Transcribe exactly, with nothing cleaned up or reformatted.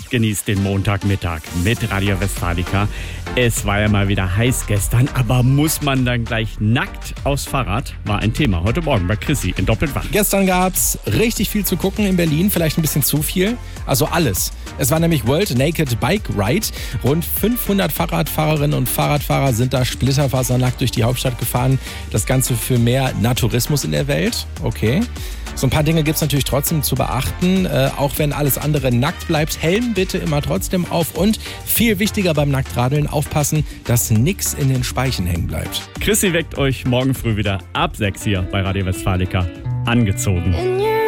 genießt den Montagmittag mit Radio Westfalica. Es war ja mal wieder heiß gestern, aber muss man dann gleich nackt aufs Fahrrad? War ein Thema heute Morgen bei Chrissy in Doppelt wach. Gestern gab es richtig viel zu gucken in Berlin, vielleicht ein bisschen zu viel. Also alles. Es war nämlich World Naked Bike Ride. Rund fünfhundert Fahrradfahrerinnen und Fahrradfahrer sind da splitterfasernackt durch die Hauptstadt gefahren. Das Ganze für mehr Naturismus in der Welt. Okay. So ein paar Dinge gibt es natürlich trotzdem zu beachten. Äh, auch wenn alles andere nackt bleibt, Helm bitte immer trotzdem auf. Und viel wichtiger beim Nacktradeln, aufpassen, dass nichts in den Speichen hängen bleibt. Chrissy weckt euch morgen früh wieder ab sechs hier bei Radio Westfalica. Angezogen.